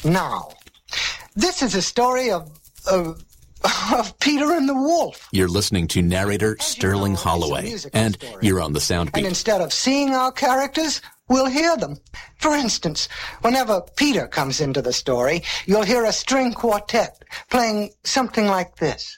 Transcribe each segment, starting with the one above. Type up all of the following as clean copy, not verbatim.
Now, this is a story of Peter and the Wolf. You're listening to narrator Sterling Holloway, and you're on the Soundbeat. And instead of seeing our characters, we'll hear them. For instance, whenever Peter comes into the story, you'll hear a string quartet playing something like this.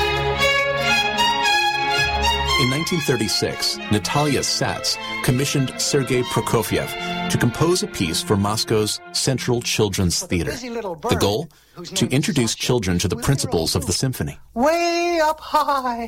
In 1936, Natalia Satz commissioned Sergei Prokofiev to compose a piece for Moscow's Central Children's Theater. The goal? To introduce children to the principles of the symphony. Way up high.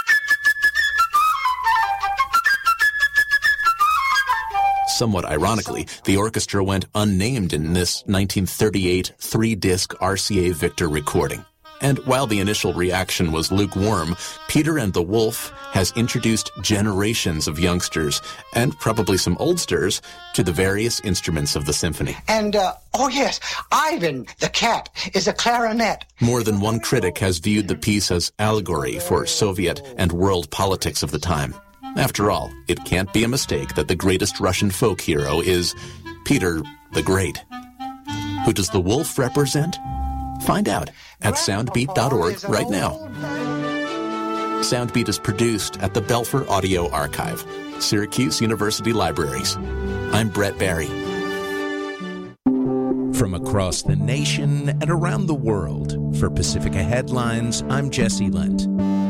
Somewhat ironically, the orchestra went unnamed in this 1938 three-disc RCA Victor recording. And while the initial reaction was lukewarm, Peter and the Wolf has introduced generations of youngsters, and probably some oldsters, to the various instruments of the symphony. And, oh yes, Ivan, the cat, is a clarinet. More than one critic has viewed the piece as allegory for Soviet and world politics of the time. After all, it can't be a mistake that the greatest Russian folk hero is Peter the Great. Who does the wolf represent? Find out at soundbeat.org right now. Soundbeat is produced at the Belfer Audio Archive, Syracuse University Libraries. I'm Brett Barry. From across the nation and around the world, for Pacifica Headlines, I'm Jesse Lent.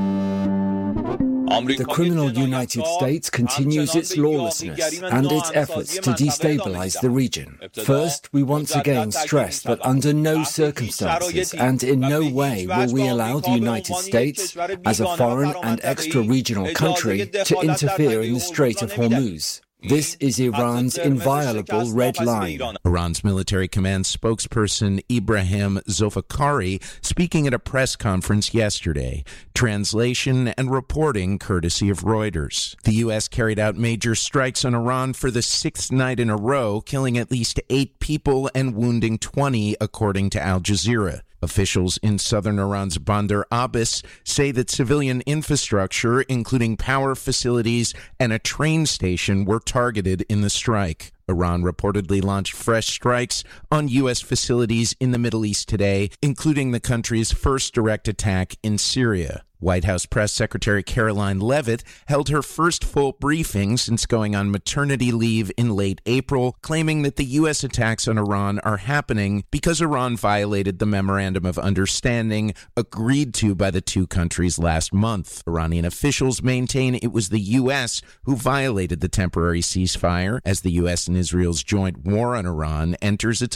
The criminal United States continues its lawlessness and its efforts to destabilize the region. First, we once again stress that under no circumstances and in no way will we allow the United States, as a foreign and extra-regional country, to interfere in the Strait of Hormuz. This is Iran's inviolable red line. Iran's military command spokesperson Ibrahim Zofakari speaking at a press conference yesterday. Translation and reporting courtesy of Reuters. The U.S. carried out major strikes on Iran for the sixth night in a row, killing at least 8 people and wounding 20, according to Al Jazeera. Officials in southern Iran's Bandar Abbas say that civilian infrastructure, including power facilities and a train station, were targeted in the strike. Iran reportedly launched fresh strikes on U.S. facilities in the Middle East today, including the country's first direct attack in Syria. White House Press Secretary Caroline Leavitt held her first full briefing since going on maternity leave in late April, claiming that the U.S. attacks on Iran are happening because Iran violated the Memorandum of Understanding agreed to by the two countries last month. Iranian officials maintain it was the U.S. who violated the temporary ceasefire as the U.S. and Israel's joint war on Iran enters its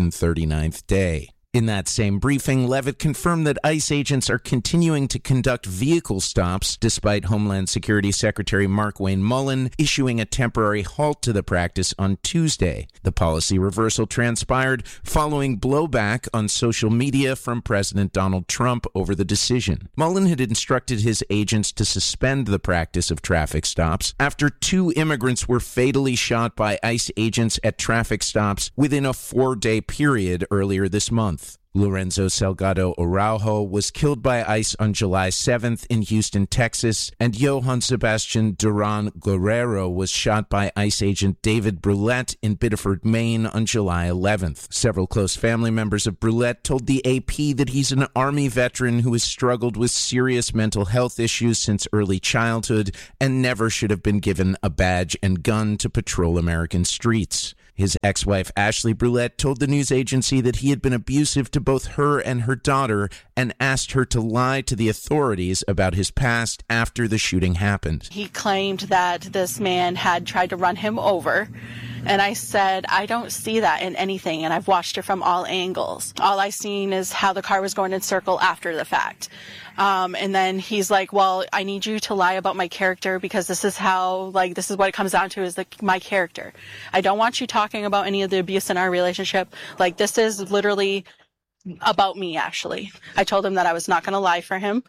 139th day. In that same briefing, Leavitt confirmed that ICE agents are continuing to conduct vehicle stops despite Homeland Security Secretary Markwayne Mullin issuing a temporary halt to the practice on Tuesday. The policy reversal transpired following blowback on social media from President Donald Trump over the decision. Mullin had instructed his agents to suspend the practice of traffic stops after 2 immigrants were fatally shot by ICE agents at traffic stops within a 4-day period earlier this month. Lorenzo Salgado Araujo was killed by ICE on July 7th in Houston, Texas, and Johann Sebastian Duran Guerrero was shot by ICE agent David Brulette in Biddeford, Maine on July 11th. Several close family members of Brulette told the AP that he's an Army veteran who has struggled with serious mental health issues since early childhood and never should have been given a badge and gun to patrol American streets. His ex-wife, Ashley Brulette, told the news agency that he had been abusive to both her and her daughter and asked her to lie to the authorities about his past after the shooting happened. He claimed that this man had tried to run him over. And I said, I don't see that in anything, and I've watched it from all angles. All I seen is how the car was going in circle after the fact. And then he's like, well, I need you to lie about my character because this is this is what it comes down to is my character. I don't want you talking about any of the abuse in our relationship. This is literally about me, actually. I told him that I was not going to lie for him,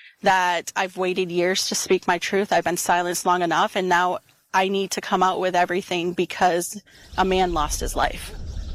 that I've waited years to speak my truth. I've been silenced long enough, and now I need to come out with everything because a man lost his life.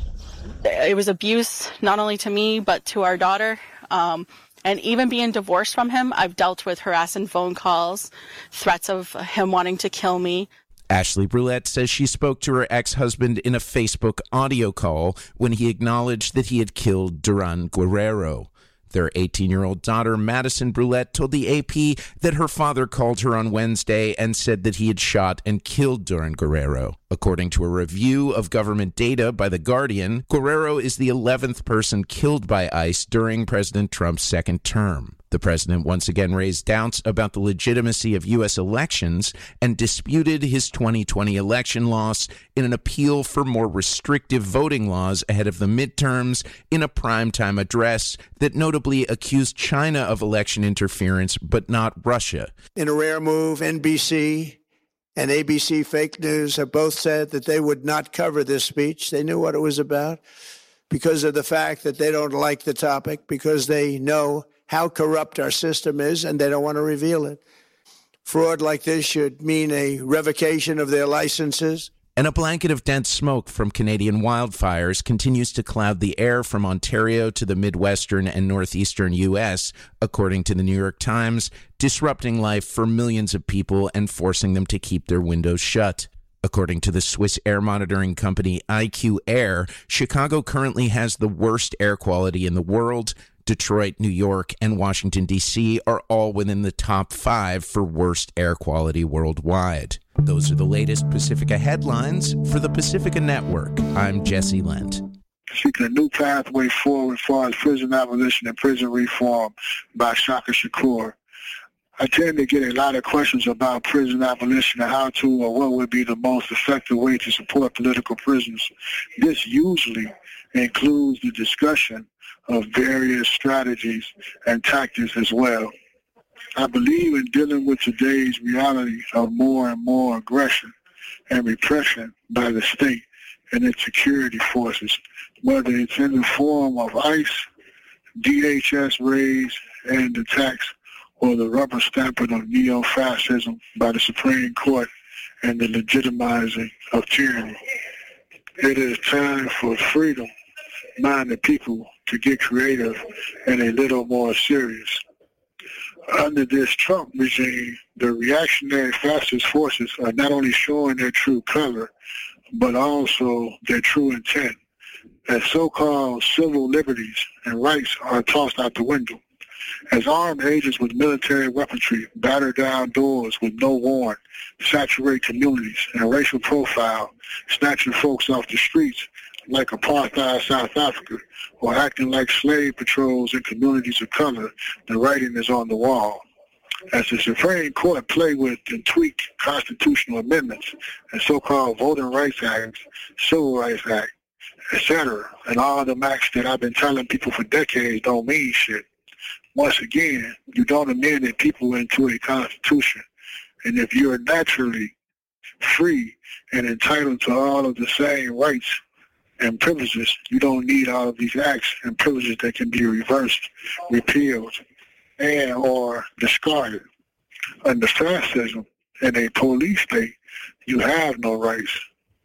It was abuse, not only to me, but to our daughter. And even being divorced from him, I've dealt with harassing phone calls, threats of him wanting to kill me. Ashley Brulette says she spoke to her ex-husband in a Facebook audio call when he acknowledged that he had killed Duran Guerrero. Their 18-year-old daughter, Madison Brulette, told the AP that her father called her on Wednesday and said that he had shot and killed Duran Guerrero. According to a review of government data by The Guardian, Guerrero is the 11th person killed by ICE during President Trump's second term. The president once again raised doubts about the legitimacy of U.S. elections and disputed his 2020 election loss in an appeal for more restrictive voting laws ahead of the midterms in a primetime address that notably accused China of election interference, but not Russia. In a rare move, NBC and ABC Fake News have both said that they would not cover this speech. They knew what it was about because of the fact that they don't like the topic, because they know how corrupt our system is, and they don't want to reveal it. Fraud like this should mean a revocation of their licenses. And a blanket of dense smoke from Canadian wildfires continues to cloud the air from Ontario to the Midwestern and Northeastern U.S., according to the New York Times, disrupting life for millions of people and forcing them to keep their windows shut. According to the Swiss air monitoring company IQ Air, Chicago currently has the worst air quality in the world. Detroit, New York, and Washington, D.C. are all within the top 5 for worst air quality worldwide. Those are the latest Pacifica headlines for the Pacifica Network. I'm Jesse Lent. Seeking a new pathway forward as far as prison abolition and prison reform by Shaka Shakur. I tend to get a lot of questions about prison abolition and how to or what would be the most effective way to support political prisoners. This usually includes the discussion of various strategies and tactics as well. I believe in dealing with today's reality of more and more aggression and repression by the state and its security forces, whether it's in the form of ICE, DHS raids and attacks, or the rubber stamping of neo-fascism by the Supreme Court and the legitimizing of tyranny. It is time for freedom-minded people to get creative and a little more serious. Under this Trump regime, the reactionary fascist forces are not only showing their true color, but also their true intent, as so-called civil liberties and rights are tossed out the window. As armed agents with military weaponry batter down doors with no warrant, saturate communities and racial profile, snatching folks off the streets like apartheid South Africa, or acting like slave patrols in communities of color, the writing is on the wall. As the Supreme Court play with and tweak constitutional amendments and so-called Voting Rights Act, Civil Rights Act, etc., and all the acts that I've been telling people for decades don't mean shit. Once again, you don't amend people into a constitution. And if you're naturally free and entitled to all of the same rights and privileges, you don't need all of these acts and privileges that can be reversed, repealed, and or discarded. Under fascism in a police state, you have no rights.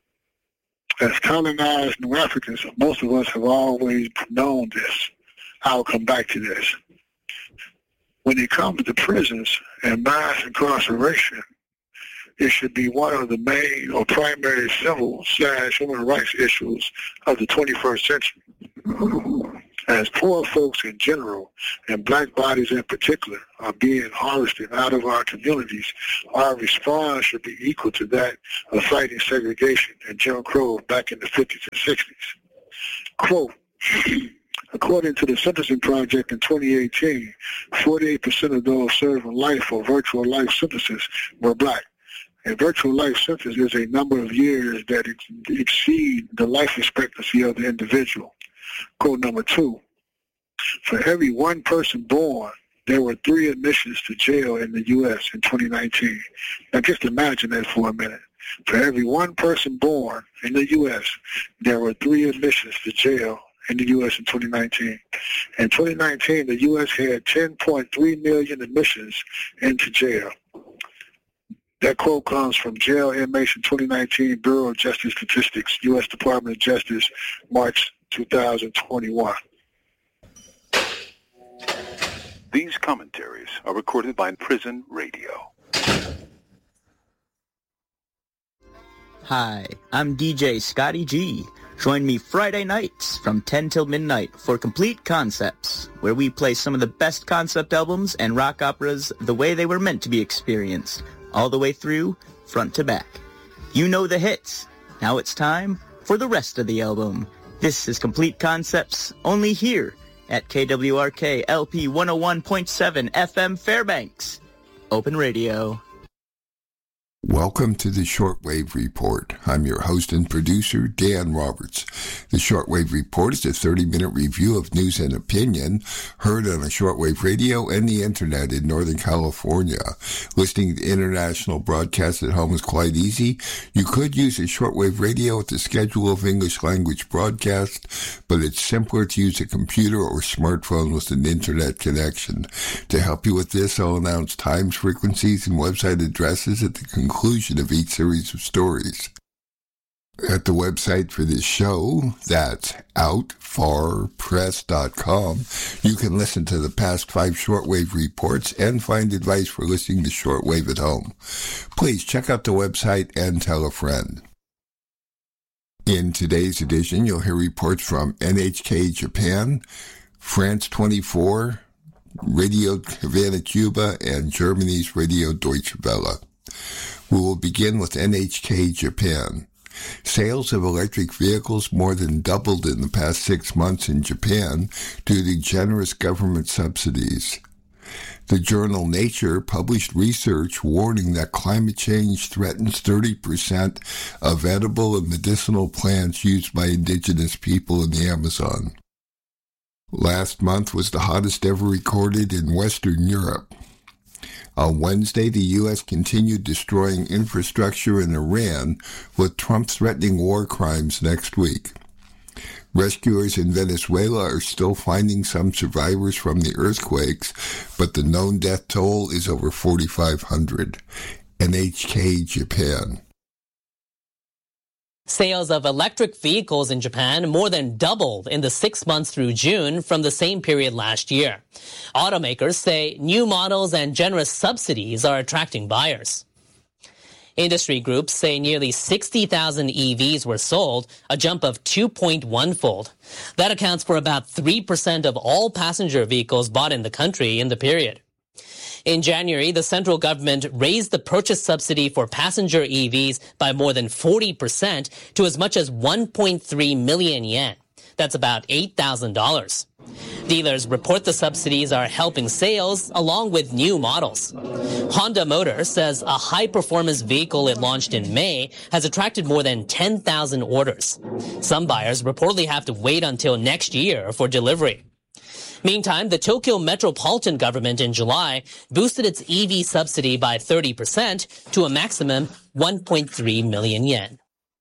As colonized New Africans, most of us have always known this. I'll come back to this. When it comes to prisons and mass incarceration, it should be one of the main or primary civil/human rights issues of the 21st century. As poor folks in general, and black bodies in particular, are being harvested out of our communities, our response should be equal to that of fighting segregation and Jim Crow back in the 50s and 60s. Quote, according to the Sentencing Project in 2018, 48% of those serving life or virtual life sentences were black. A virtual life sentence is a number of years that exceed the life expectancy of the individual. Quote number 2, for every one person born, there were 3 admissions to jail in the U.S. in 2019. Now just imagine that for a minute. For every one person born in the U.S., there were 3 admissions to jail in the U.S. in 2019. In 2019, the U.S. had 10.3 million admissions into jail. That quote comes from Jail Inmates in 2019 Bureau of Justice Statistics, U.S. Department of Justice, March 2021. These commentaries are recorded by Prison Radio. Hi, I'm DJ Scotty G. Join me Friday nights from 10 till midnight for Complete Concepts, where we play some of the best concept albums and rock operas the way they were meant to be experienced, all the way through, front to back. You know the hits. Now it's time for the rest of the album. This is Complete Concepts, only here at KWRK LP 101.7 FM Fairbanks. Open Radio. Welcome to the Shortwave Report. I'm your host and producer, Dan Roberts. The Shortwave Report is a 30-minute review of news and opinion heard on a shortwave radio and the internet in Northern California. Listening to international broadcasts at home is quite easy. You could use a shortwave radio with the schedule of English language broadcasts, but it's simpler to use a computer or smartphone with an internet connection. To help you with this, I'll announce times, frequencies, and website addresses at the conclusion of each series of stories. At the website for this show, that's outfarpress.com, you can listen to the past 5 shortwave reports and find advice for listening to shortwave at home. Please check out the website and tell a friend. In today's edition, you'll hear reports from NHK Japan, France 24, Radio Havana Cuba, and Germany's Radio Deutsche Welle. We will begin with NHK Japan. Sales of electric vehicles more than doubled in the past 6 months in Japan due to generous government subsidies. The journal Nature published research warning that climate change threatens 30% of edible and medicinal plants used by indigenous people in the Amazon. Last month was the hottest ever recorded in Western Europe. On Wednesday, the U.S. continued destroying infrastructure in Iran, with Trump threatening war crimes next week. Rescuers in Venezuela are still finding some survivors from the earthquakes, but the known death toll is over 4,500. NHK Japan. Sales of electric vehicles in Japan more than doubled in the 6 months through June from the same period last year. Automakers say new models and generous subsidies are attracting buyers. Industry groups say nearly 60,000 EVs were sold, a jump of 2.1-fold. That accounts for about 3% of all passenger vehicles bought in the country in the period. In January, the central government raised the purchase subsidy for passenger EVs by more than 40% to as much as 1.3 million yen. That's about $8,000. Dealers report the subsidies are helping sales along with new models. Honda Motor says a high-performance vehicle it launched in May has attracted more than 10,000 orders. Some buyers reportedly have to wait until next year for delivery. Meantime, the Tokyo metropolitan government in July boosted its EV subsidy by 30% to a maximum 1.3 million yen.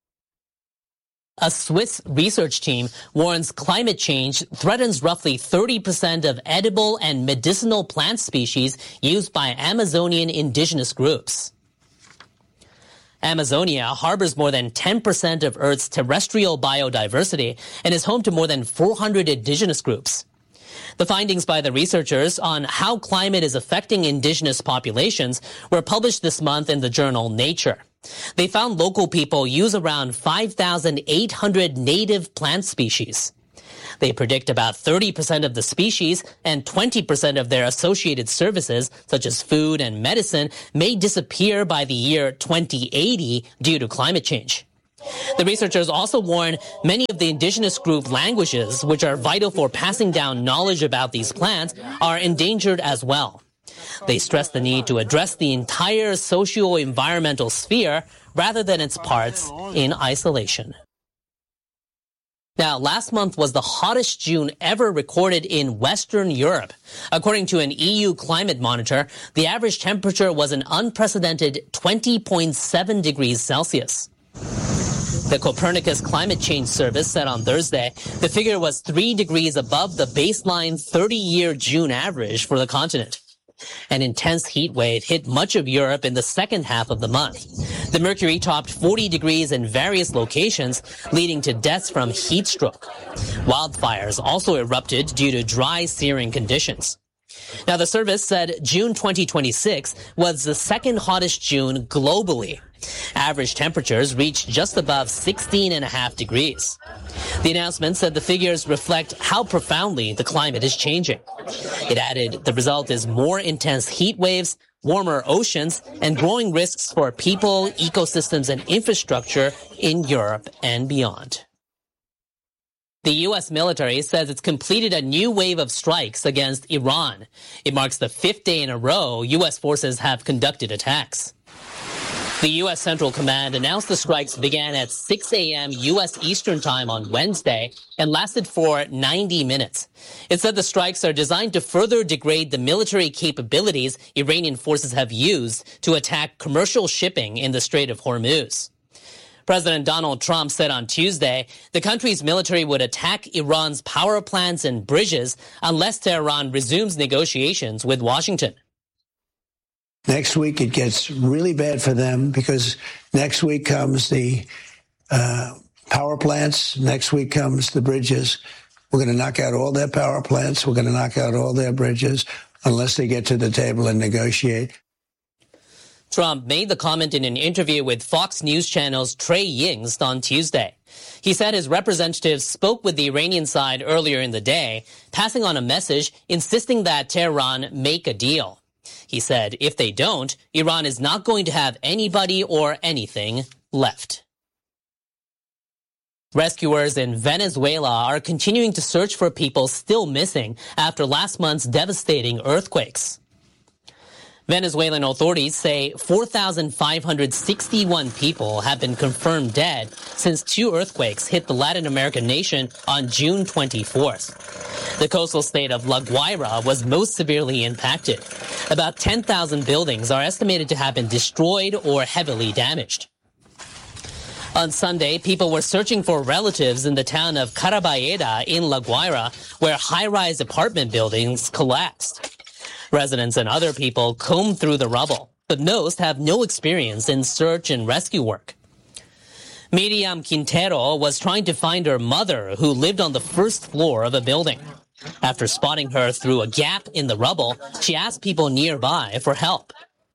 A Swiss research team warns climate change threatens roughly 30% of edible and medicinal plant species used by Amazonian indigenous groups. Amazonia harbors more than 10% of Earth's terrestrial biodiversity and is home to more than 400 indigenous groups. The findings by the researchers on how climate is affecting indigenous populations were published this month in the journal Nature. They found local people use around 5,800 native plant species. They predict about 30% of the species and 20% of their associated services, such as food and medicine, may disappear by the year 2080 due to climate change. The researchers also warn many of the indigenous group languages, which are vital for passing down knowledge about these plants, are endangered as well. They stress the need to address the entire socio-environmental sphere rather than its parts in isolation. Now, last month was the hottest June ever recorded in Western Europe. According to an EU climate monitor, the average temperature was an unprecedented 20.7 degrees Celsius. The Copernicus Climate Change Service said on Thursday the figure was 3 degrees above the baseline 30-year June average for the continent. An intense heat wave hit much of Europe in the second half of the month. The mercury topped 40 degrees in various locations, leading to deaths from heat stroke. Wildfires also erupted due to dry, searing conditions. Now, the service said June 2026 was the second hottest June globally Average temperatures reached just above 16.5 degrees. The announcement said the figures reflect how profoundly the climate is changing. It added the result is more intense heat waves, warmer oceans, and growing risks for people, ecosystems, and infrastructure in Europe and beyond. The U.S. military says it's completed a new wave of strikes against Iran. It marks the 5th day in a row U.S. forces have conducted attacks. The U.S. Central Command announced the strikes began at 6 a.m. U.S. Eastern Time on Wednesday and lasted for 90 minutes. It said the strikes are designed to further degrade the military capabilities Iranian forces have used to attack commercial shipping in the Strait of Hormuz. President Donald Trump said on Tuesday the country's military would attack Iran's power plants and bridges unless Tehran resumes negotiations with Washington. Next week, it gets really bad for them because next week comes the power plants. Next week comes the bridges. We're going to knock out all their power plants. We're going to knock out all their bridges unless they get to the table and negotiate. Trump made the comment in an interview with Fox News Channel's Trey Yingst on Tuesday. He said his representatives spoke with the Iranian side earlier in the day, passing on a message insisting that Tehran make a deal. He said if they don't, Iran is not going to have anybody or anything left. Rescuers in Venezuela are continuing to search for people still missing after last month's devastating earthquakes. Venezuelan authorities say 4,561 people have been confirmed dead since 2 earthquakes hit the Latin American nation on June 24th. The coastal state of La Guaira was most severely impacted. About 10,000 buildings are estimated to have been destroyed or heavily damaged. On Sunday, people were searching for relatives in the town of Carabayeda in La Guaira, where high-rise apartment buildings collapsed. Residents and other people combed through the rubble, but most have no experience in search and rescue work. Miriam Quintero was trying to find her mother, who lived on the first floor of a building. After spotting her through a gap in the rubble, she asked people nearby for help.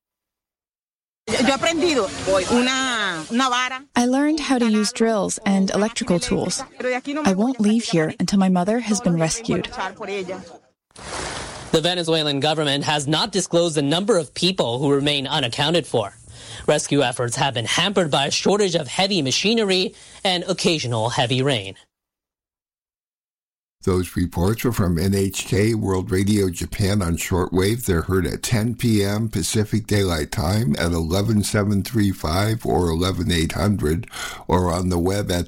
I learned how to use drills and electrical tools. I won't leave here until my mother has been rescued. The Venezuelan government has not disclosed the number of people who remain unaccounted for. Rescue efforts have been hampered by a shortage of heavy machinery and occasional heavy rain. Those reports are from NHK World Radio Japan on shortwave. They're heard at 10 p.m. Pacific Daylight Time at 11735 or 11800 or on the web at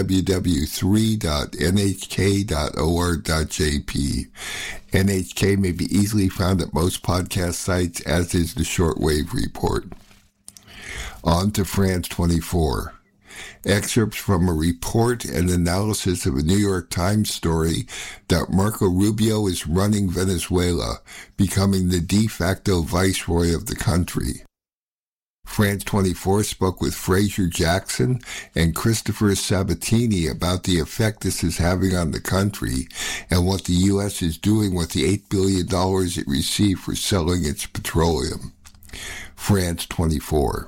www.3.nhk.or.jp. NHK may be easily found at most podcast sites, as is the shortwave report. On to France 24. Excerpts from a report and analysis of a New York Times story that Marco Rubio is running Venezuela, becoming the de facto viceroy of the country. France 24 spoke with Fraser Jackson and Christopher Sabatini about the effect this is having on the country and what the U.S. is doing with the $8 billion it received for selling its petroleum. France 24.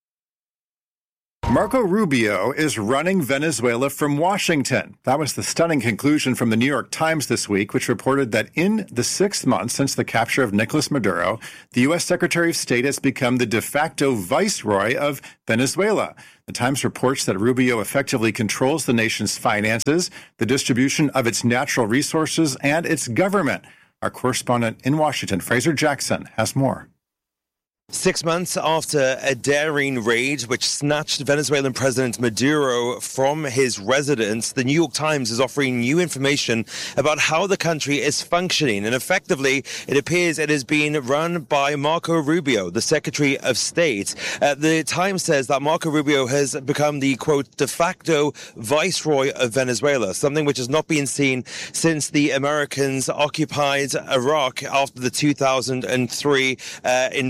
Marco Rubio is running Venezuela from Washington. That was the stunning conclusion from the New York Times this week, which reported that in the 6th month since the capture of Nicolas Maduro, the U.S. Secretary of State has become the de facto viceroy of Venezuela. The Times reports that Rubio effectively controls the nation's finances, the distribution of its natural resources, and its government. Our correspondent in Washington, Fraser Jackson, has more. 6 months after a daring raid which snatched Venezuelan President Maduro from his residence, the New York Times is offering new information about how the country is functioning. And effectively, it appears it is being run by Marco Rubio, the Secretary of State. The Times says that Marco Rubio has become the, quote, de facto viceroy of Venezuela, something which has not been seen since the Americans occupied Iraq after the 2003 invasion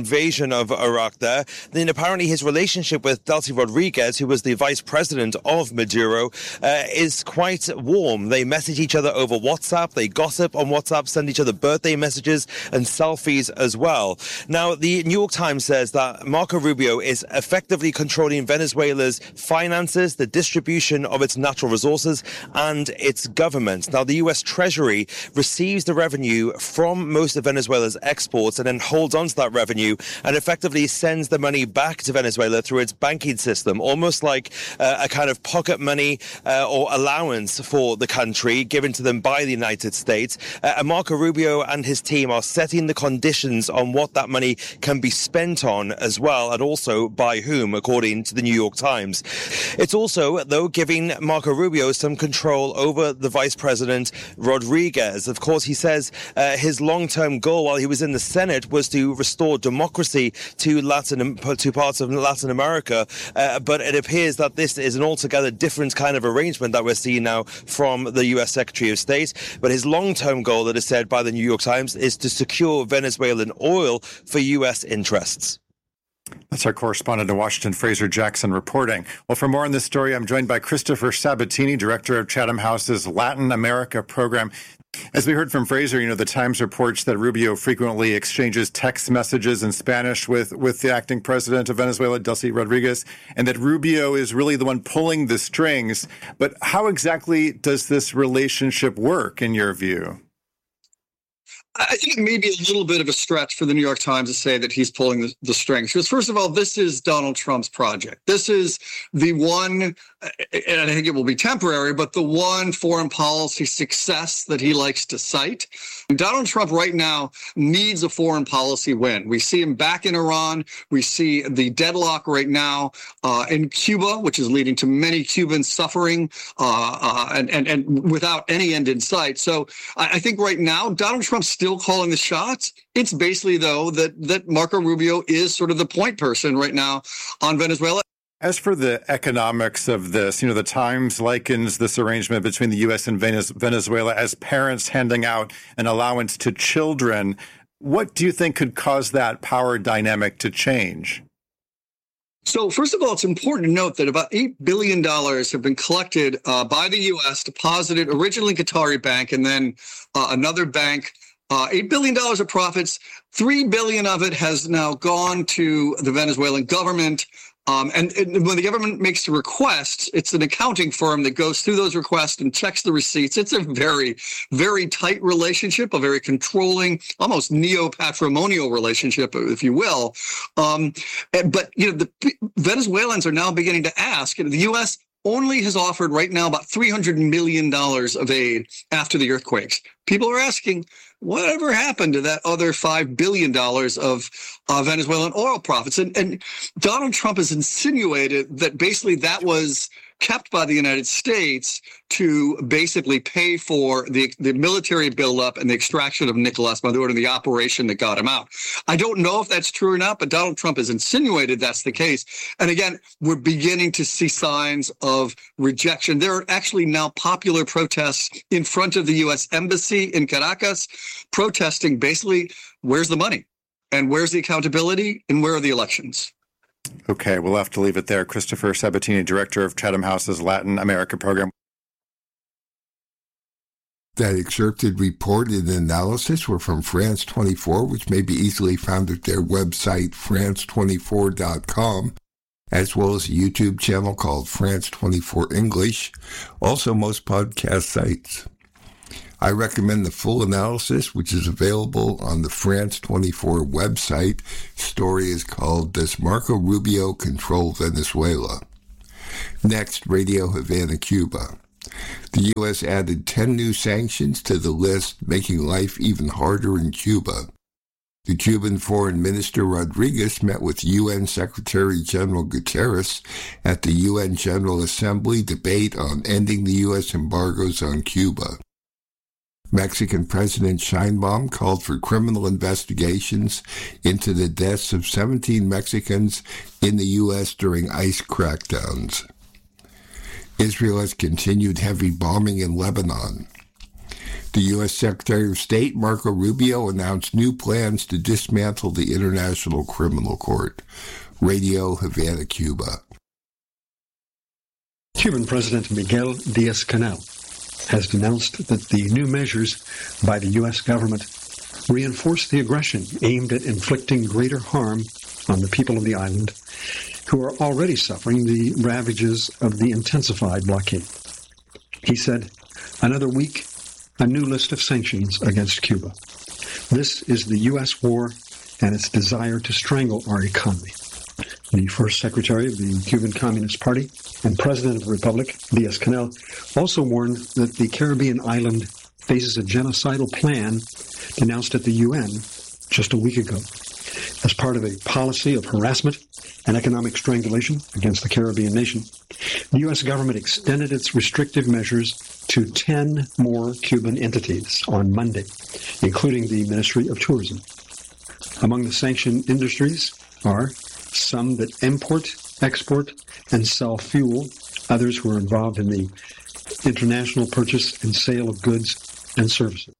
veteran of Iraq there, then apparently his relationship with Delcy Rodriguez, who was the vice president of Maduro, is quite warm. They message each other over WhatsApp, they gossip on WhatsApp, send each other birthday messages and selfies as well. Now, the New York Times says that Marco Rubio is effectively controlling Venezuela's finances, the distribution of its natural resources, and its government. Now, the U.S. Treasury receives the revenue from most of Venezuela's exports and then holds on to that revenue and effectively sends the money back to Venezuela through its banking system, almost like a kind of pocket money or allowance for the country given to them by the United States. And Marco Rubio and his team are setting the conditions on what that money can be spent on as well, and also by whom, according to the New York Times. It's also, though, giving Marco Rubio some control over the Vice President Rodriguez. Of course, he says his long-term goal while he was in the Senate was to restore democracy to parts of Latin America, but it appears that this is an altogether different kind of arrangement that we're seeing now from the U.S. Secretary of State. But his long-term goal, that is said by the New York Times, is to secure Venezuelan oil for U.S. interests. That's our correspondent in Washington, Fraser Jackson, reporting. Well, for more on this story, I'm joined by Christopher Sabatini, director of Chatham House's Latin America program. As we heard from Fraser, the Times reports that Rubio frequently exchanges text messages in Spanish with the acting president of Venezuela, Delcy Rodriguez, and that Rubio is really the one pulling the strings. But how exactly does this relationship work, in your view? I think it may be a little bit of a stretch for the New York Times to say that he's pulling the strings. Because first of all, this is Donald Trump's project. This is the one, and I think it will be temporary, but the one foreign policy success that he likes to cite. Donald Trump right now needs a foreign policy win. We see him back in Iran. We see the deadlock right now in Cuba, which is leading to many Cubans suffering and without any end in sight. So I think right now, Donald Trump's still calling the shots. It's basically, though, that Marco Rubio is sort of the point person right now on Venezuela. As for the economics of this, the Times likens this arrangement between the U.S. and Venezuela as parents handing out an allowance to children. What do you think could cause that power dynamic to change? So first of all, it's important to note that about $8 billion have been collected by the U.S., deposited originally Qatari Bank and then another bank. $8 billion of profits, $3 billion of it has now gone to the Venezuelan government. And when the government makes the requests, it's an accounting firm that goes through those requests and checks the receipts. It's a very, very tight relationship, a very controlling, almost neo-patrimonial relationship, if you will. But the Venezuelans are now beginning to ask, the U.S. only has offered right now about $300 million of aid after the earthquakes. People are asking, whatever happened to that other $5 billion of Venezuelan oil profits? And Donald Trump has insinuated that basically that was kept by the United States to basically pay for the military buildup and the extraction of Nicolas Maduro and the operation that got him out. I don't know if that's true or not, but Donald Trump has insinuated that's the case. And again, we're beginning to see signs of rejection. There are actually now popular protests in front of the U.S. Embassy in Caracas, protesting basically, where's the money? And where's the accountability? And where are the elections? Okay, we'll have to leave it there. Christopher Sabatini, director of Chatham House's Latin America program. That excerpted report and analysis were from France 24, which may be easily found at their website, france24.com, as well as a YouTube channel called France 24 English, also most podcast sites. I recommend the full analysis, which is available on the France 24 website. Story is called, Does Marco Rubio Control Venezuela? Next, Radio Havana, Cuba. The U.S. added 10 new sanctions to the list, making life even harder in Cuba. The Cuban Foreign Minister Rodriguez met with UN Secretary General Guterres at the UN General Assembly debate on ending the U.S. embargoes on Cuba. Mexican President Sheinbaum called for criminal investigations into the deaths of 17 Mexicans in the U.S. during ICE crackdowns. Israel has continued heavy bombing in Lebanon. The U.S. Secretary of State, Marco Rubio, announced new plans to dismantle the International Criminal Court. Radio Havana, Cuba. Cuban President Miguel Díaz-Canel has denounced that the new measures by the U.S. government reinforce the aggression aimed at inflicting greater harm on the people of the island, who are already suffering the ravages of the intensified blockade. He said, "Another week, a new list of sanctions against Cuba. This is the U.S. war and its desire to strangle our economy." The first secretary of the Cuban Communist Party and president of the Republic, Díaz-Canel, also warned that the Caribbean island faces a genocidal plan denounced at the UN just a week ago. As part of a policy of harassment and economic strangulation against the Caribbean nation, the U.S. government extended its restrictive measures to 10 more Cuban entities on Monday, including the Ministry of Tourism. Among the sanctioned industries are some that import, export, and sell fuel, others who are involved in the international purchase and sale of goods and services.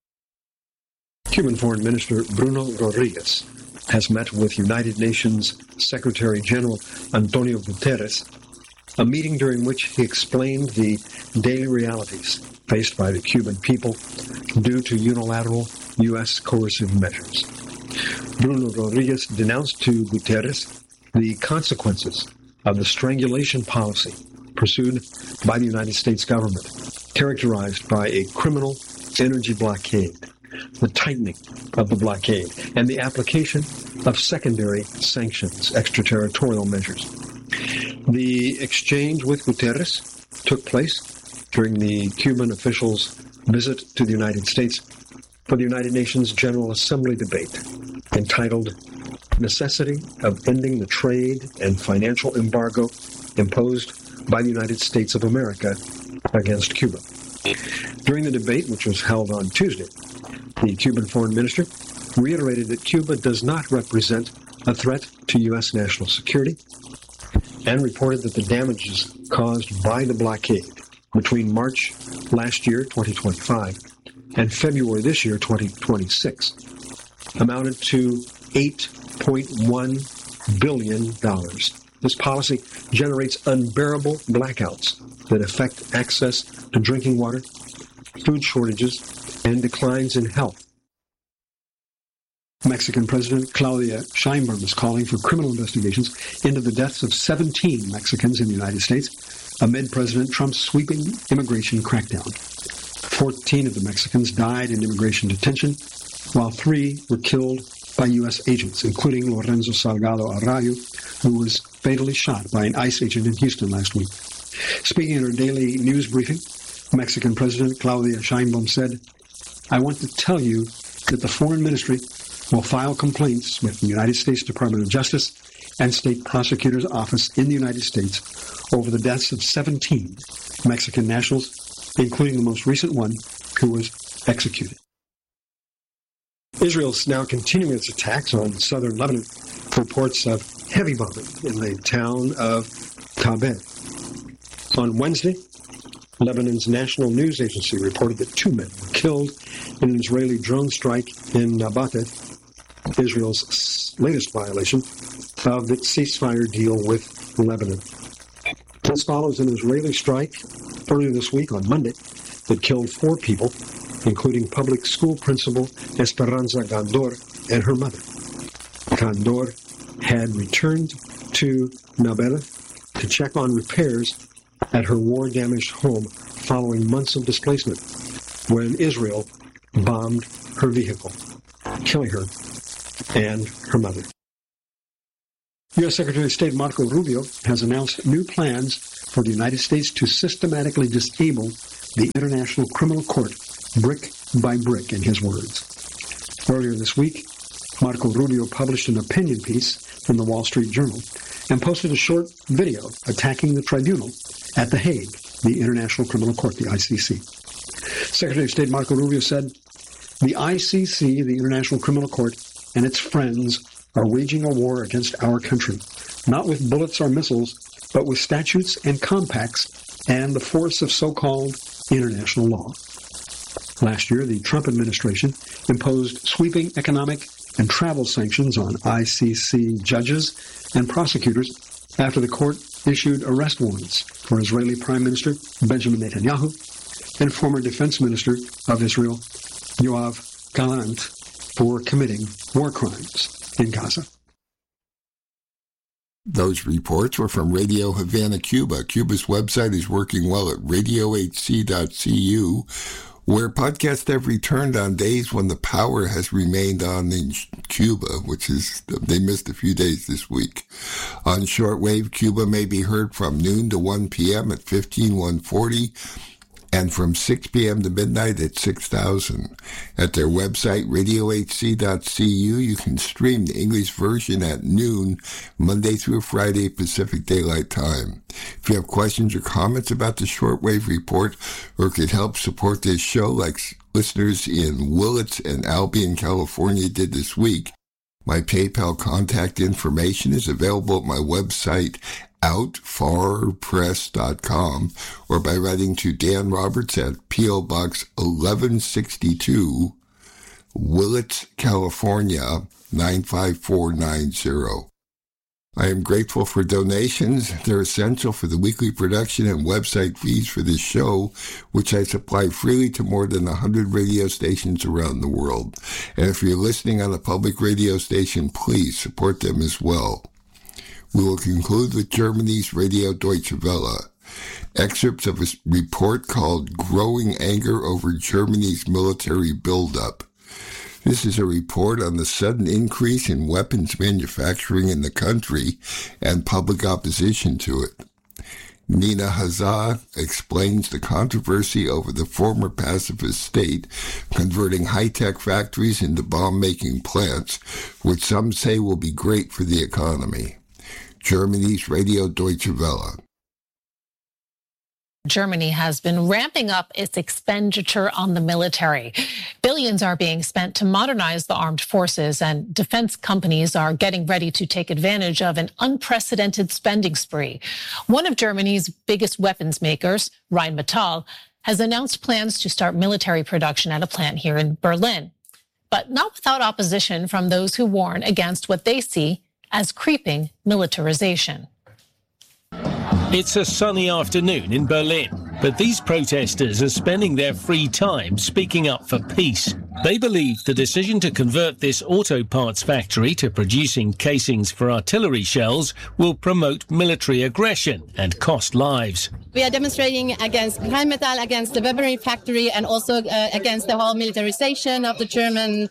Cuban Foreign Minister Bruno Rodriguez has met with United Nations Secretary General Antonio Guterres, a meeting during which he explained the daily realities faced by the Cuban people due to unilateral U.S. coercive measures. Bruno Rodriguez denounced to Guterres the consequences of the strangulation policy pursued by the United States government, characterized by a criminal energy blockade, the tightening of the blockade, and the application of secondary sanctions, extraterritorial measures. The exchange with Guterres took place during the Cuban officials' visit to the United States for the United Nations General Assembly debate entitled Necessity of Ending the Trade and Financial Embargo Imposed by the United States of America against Cuba. During the debate, which was held on Tuesday, the Cuban foreign minister reiterated that Cuba does not represent a threat to U.S. national security and reported that the damages caused by the blockade between March last year, 2025, and February this year, 2026, amounted to $8.1 billion. This policy generates unbearable blackouts that affect access to drinking water, food shortages, and declines in health. Mexican President Claudia Sheinbaum is calling for criminal investigations into the deaths of 17 Mexicans in the United States amid President Trump's sweeping immigration crackdown. 14 of the Mexicans died in immigration detention, while 3 were killed by U.S. agents, including Lorenzo Salgado Arroyo, who was fatally shot by an ICE agent in Houston last week. Speaking in her daily news briefing, Mexican President Claudia Sheinbaum said, "I want to tell you that the Foreign Ministry will file complaints with the United States Department of Justice and State Prosecutor's Office in the United States over the deaths of 17 Mexican nationals, including the most recent one who was executed." Israel's now continuing its attacks on southern Lebanon, reports of heavy bombing in the town of Thabed. On Wednesday, Lebanon's national news agency reported that 2 men were killed in an Israeli drone strike in Nabatet, Israel's latest violation of its ceasefire deal with Lebanon. This follows an Israeli strike earlier this week on Monday that killed 4 people, including public school principal Esperanza Gandor and her mother. Gandor had returned to Nablus to check on repairs at her war-damaged home following months of displacement when Israel bombed her vehicle, killing her and her mother. U.S. Secretary of State Marco Rubio has announced new plans for the United States to systematically disable the International Criminal Court brick by brick, in his words. Earlier this week, Marco Rubio published an opinion piece in the Wall Street Journal and posted a short video attacking the tribunal at The Hague, the International Criminal Court, the ICC. Secretary of State Marco Rubio said, "The ICC, the International Criminal Court, and its friends are waging a war against our country, not with bullets or missiles, but with statutes and compacts and the force of so-called international law." Last year, the Trump administration imposed sweeping economic and travel sanctions on ICC judges and prosecutors after the court issued arrest warrants for Israeli Prime Minister Benjamin Netanyahu and former Defense Minister of Israel, Yoav Gallant, for committing war crimes in Gaza. Those reports were from Radio Havana, Cuba. Cuba's website is working well at radiohc.cu, where podcasts have returned on days when the power has remained on in Cuba, which is, they missed a few days this week. On shortwave, Cuba may be heard from noon to 1 p.m. at 15140 and from 6 p.m. to midnight at 6000. At their website, radiohc.cu, you can stream the English version at noon, Monday through Friday, Pacific Daylight Time. If you have questions or comments about the Shortwave Report or could help support this show like listeners in Willits and Albion, California did this week, my PayPal contact information is available at my website, outfarpress.com, or by writing to Dan Roberts at P.O. Box 1162, Willits, California, 95490. I am grateful for donations. They're essential for the weekly production and website feeds for this show, which I supply freely to more than 100 radio stations around the world. And if you're listening on a public radio station, please support them as well. We will conclude with Germany's Radio Deutsche Welle. Excerpts of a report called Growing Anger Over Germany's Military Buildup. This is a report on the sudden increase in weapons manufacturing in the country and public opposition to it. Nina Hazard explains the controversy over the former pacifist state converting high-tech factories into bomb-making plants, which some say will be great for the economy. Germany's Radio Deutsche Welle. Germany has been ramping up its expenditure on the military. Billions are being spent to modernize the armed forces, and defense companies are getting ready to take advantage of an unprecedented spending spree. One of Germany's biggest weapons makers, Rheinmetall, has announced plans to start military production at a plant here in Berlin, but not without opposition from those who warn against what they see as creeping militarization. It's a sunny afternoon in Berlin, but these protesters are spending their free time speaking up for peace. They believe the decision to convert this auto parts factory to producing casings for artillery shells will promote military aggression and cost lives. We are demonstrating against Rheinmetall, against the weaponry factory, and also against the whole militarization of the German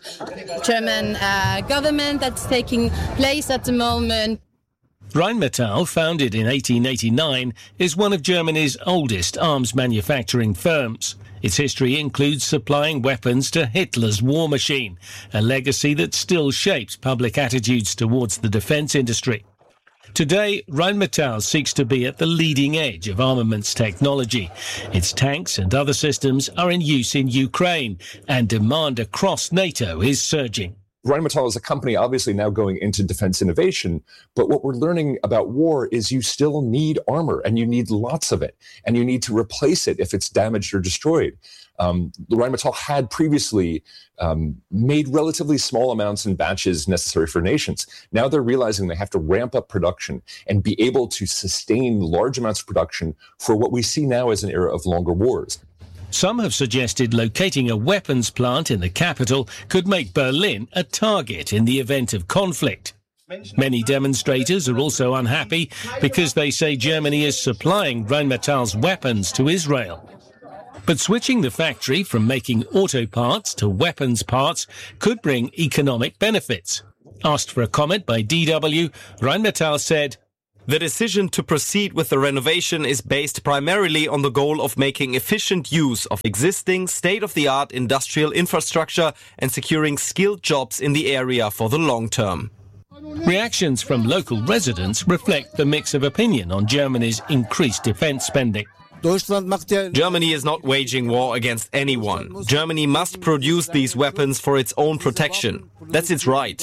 government that's taking place at the moment. Rheinmetall, founded in 1889, is one of Germany's oldest arms manufacturing firms. Its history includes supplying weapons to Hitler's war machine, a legacy that still shapes public attitudes towards the defense industry. Today, Rheinmetall seeks to be at the leading edge of armaments technology. Its tanks and other systems are in use in Ukraine, and demand across NATO is surging. Rheinmetall is a company obviously now going into defense innovation, but what we're learning about war is you still need armor, and you need lots of it, and you need to replace it if it's damaged or destroyed. Rheinmetall had previously made relatively small amounts in batches necessary for nations. Now they're realizing they have to ramp up production and be able to sustain large amounts of production for what we see now as an era of longer wars. Some have suggested locating a weapons plant in the capital could make Berlin a target in the event of conflict. Many demonstrators are also unhappy because they say Germany is supplying Rheinmetall's weapons to Israel. But switching the factory from making auto parts to weapons parts could bring economic benefits. Asked for a comment by DW, Rheinmetall said, "The decision to proceed with the renovation is based primarily on the goal of making efficient use of existing state-of-the-art industrial infrastructure and securing skilled jobs in the area for the long term." Reactions from local residents reflect the mix of opinion on Germany's increased defense spending. Germany is not waging war against anyone. Germany must produce these weapons for its own protection. That's its right.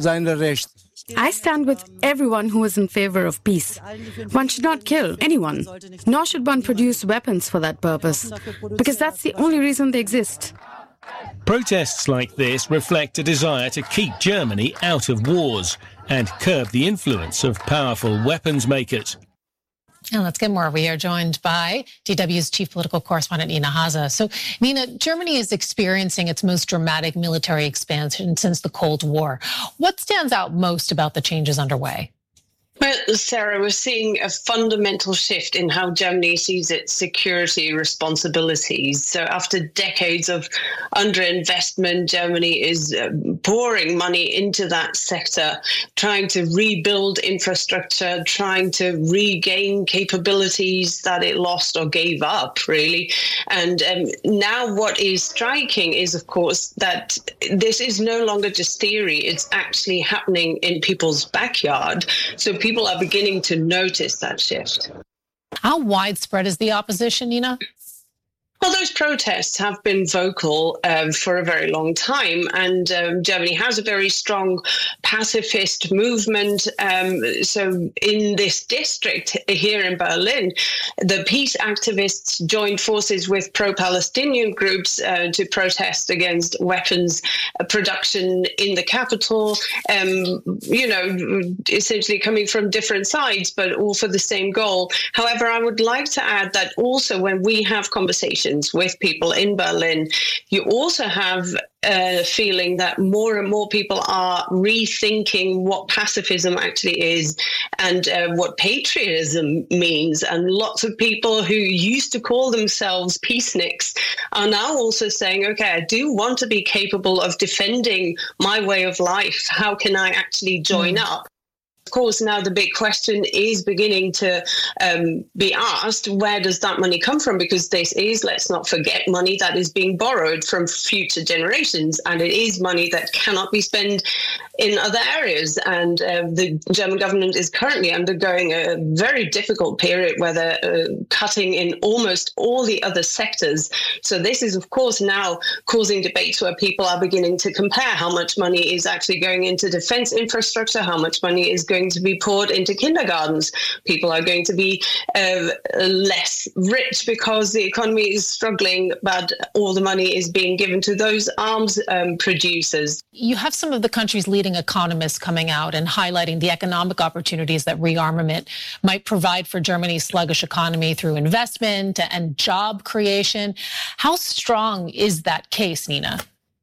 I stand with everyone who is in favor of peace. One should not kill anyone, nor should one produce weapons for that purpose, because that's the only reason they exist. Protests like this reflect a desire to keep Germany out of wars and curb the influence of powerful weapons makers. And let's get more. We are joined by DW's chief political correspondent, Nina Haase. So, Nina, Germany is experiencing its most dramatic military expansion since the Cold War. What stands out most about the changes underway? Well, Sarah, we're seeing a fundamental shift in how Germany sees its security responsibilities. So after decades of underinvestment, Germany is pouring money into that sector, trying to rebuild infrastructure, trying to regain capabilities that it lost or gave up, really. And now what is striking is, of course, that this is no longer just theory. It's actually happening in people's backyard. So people are beginning to notice that shift. How widespread is the opposition, Nina? Well, those protests have been vocal for a very long time, and Germany has a very strong pacifist movement. So in this district here in Berlin, the peace activists joined forces with pro-Palestinian groups to protest against weapons production in the capital, essentially coming from different sides, but all for the same goal. However, I would like to add that also when we have conversations with people in Berlin, you also have a feeling that more and more people are rethinking what pacifism actually is and what patriotism means. And lots of people who used to call themselves peaceniks are now also saying, okay, I do want to be capable of defending my way of life. How can I actually join up? Of course, now the big question is beginning to be asked, where does that money come from? Because this is, let's not forget, money that is being borrowed from future generations, and it is money that cannot be spent in other areas. And the German government is currently undergoing a very difficult period where they're cutting in almost all the other sectors. So this is, of course, now causing debates where people are beginning to compare how much money is actually going into defense infrastructure, how much money is going to be poured into kindergartens. People are going to be less rich because the economy is struggling, but all the money is being given to those arms producers. You have some of the country's leading economists coming out and highlighting the economic opportunities that rearmament might provide for Germany's sluggish economy through investment and job creation. How strong is that case, Nina?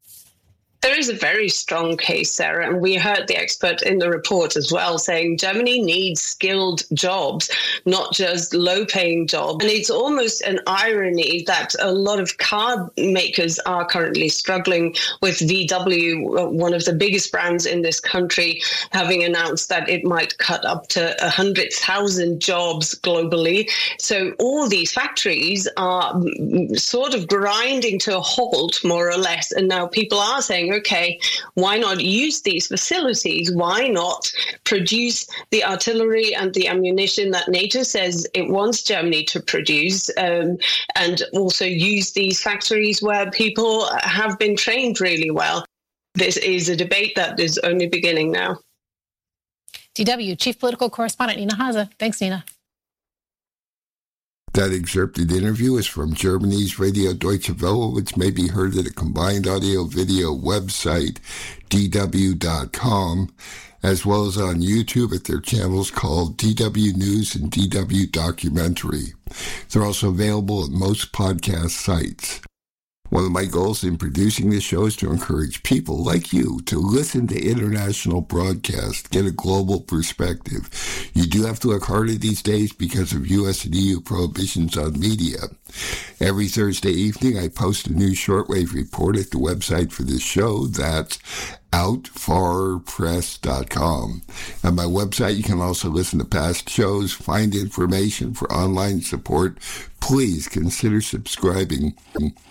There is a very strong case, Sarah, and we heard the expert in the report as well saying Germany needs skilled jobs, not just low-paying jobs. And it's almost an irony that a lot of car makers are currently struggling with VW, one of the biggest brands in this country, having announced that it might cut up to 100,000 jobs globally. So all these factories are sort of grinding to a halt, more or less, and now people are saying, okay, why not use these facilities? Why not produce the artillery and the ammunition that NATO says it wants Germany to produce, and also use these factories where people have been trained really well? This is a debate that is only beginning now. DW Chief Political Correspondent Nina Haase. Thanks, Nina. That excerpted interview is from Germany's Radio Deutsche Welle, which may be heard at a combined audio-video website, dw.com, as well as on YouTube at their channels called DW News and DW Documentary. They're also available at most podcast sites. One of my goals in producing this show is to encourage people like you to listen to international broadcasts, get a global perspective. You do have to look harder these days because of U.S. and EU prohibitions on media. Every Thursday evening, I post a new shortwave report at the website for this show. That's outfarpress.com. At my website, you can also listen to past shows, find information for online support. Please consider subscribing.